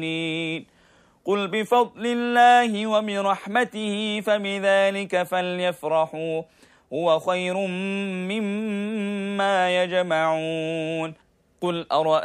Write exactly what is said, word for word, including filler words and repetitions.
قل بفضل الله وبرحمته فبذلك فليفرحوا هو خير مما يجمعون. قل أرأيتم